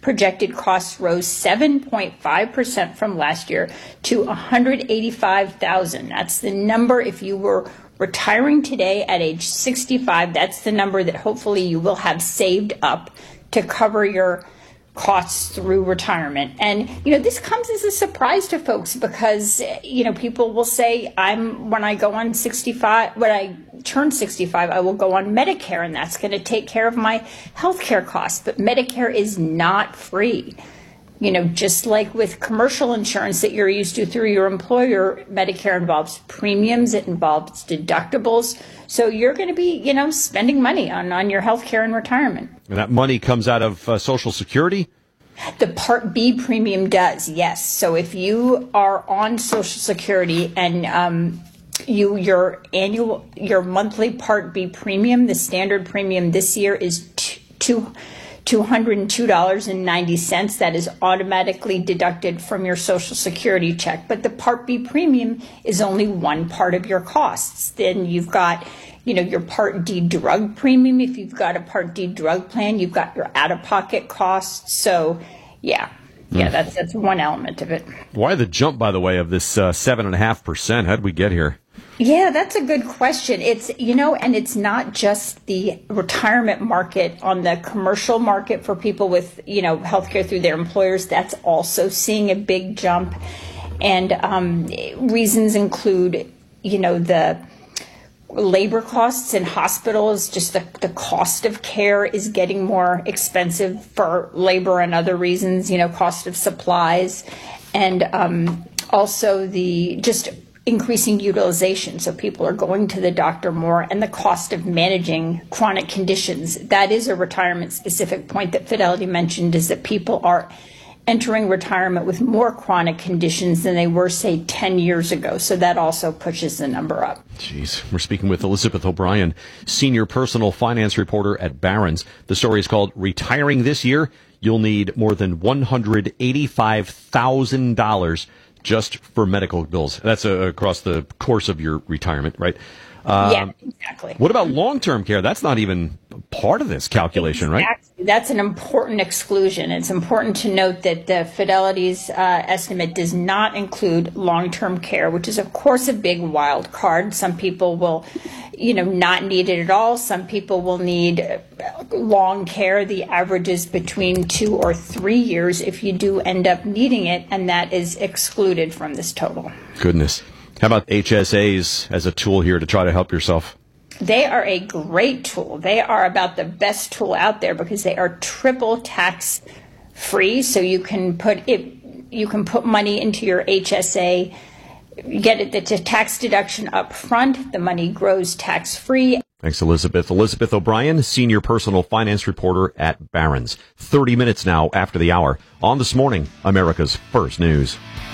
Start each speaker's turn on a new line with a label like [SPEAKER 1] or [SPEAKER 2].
[SPEAKER 1] projected costs rose 7.5% from last year to $185,000. That's the number if you were retiring today at age 65. That's the number that hopefully you will have saved up to cover your costs through retirement. And, this comes as a surprise to folks because, people will say, when I turn 65, I will go on Medicare, and that's going to take care of my health care costs. But Medicare is not free. Just like with commercial insurance that you're used to through your employer, Medicare involves premiums, it involves deductibles. So you're going to be, spending money on your health care and retirement.
[SPEAKER 2] And that money comes out of Social Security?
[SPEAKER 1] The Part B premium does, yes. So if you are on Social Security and your monthly Part B premium, the standard premium this year is $202.90. That is automatically deducted from your Social Security check. But the Part B premium is only one part of your costs. Then you've got, your Part D drug premium. If you've got a Part D drug plan, you've got your out-of-pocket costs. So, that's one element of it.
[SPEAKER 2] Why the jump, by the way, of this 7.5%? How did we get here?
[SPEAKER 1] Yeah, that's a good question. It's, and it's not just the retirement market. On the commercial market for people with, healthcare through their employers, that's also seeing a big jump. And reasons include, the labor costs in hospitals, just the cost of care is getting more expensive for labor and other reasons, cost of supplies, and also the just increasing utilization. So people are going to the doctor more, and the cost of managing chronic conditions. That is a retirement specific point that Fidelity mentioned, is that people are entering retirement with more chronic conditions than they were, say, 10 years ago. So that also pushes the number up.
[SPEAKER 2] Jeez. We're speaking with Elizabeth O'Brien, senior personal finance reporter at Barron's. The story is called Retiring This Year. You'll need more than $185,000 just for medical bills. That's across the course of your retirement, right?
[SPEAKER 1] Yeah, exactly.
[SPEAKER 2] What about long-term care? That's not even part of this calculation, right?
[SPEAKER 1] That's an important exclusion. It's important to note that the Fidelity's estimate does not include long-term care, which is, of course, a big wild card. Some people will, not need it at all. Some people will need long care. The average is between 2 or 3 years if you do end up needing it, and that is excluded from this total.
[SPEAKER 2] Goodness. How about HSAs as a tool here to try to help yourself?
[SPEAKER 1] They are a great tool. They are about the best tool out there because they are triple tax free. So you can put money into your HSA, get the tax deduction up front. The money grows tax free.
[SPEAKER 2] Thanks, Elizabeth. Elizabeth O'Brien, senior personal finance reporter at Barron's. 30 minutes now after the hour on This Morning, America's First News.